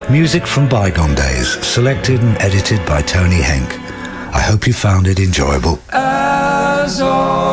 Music from bygone days, selected and edited by Tony Henk. I hope you found it enjoyable. As all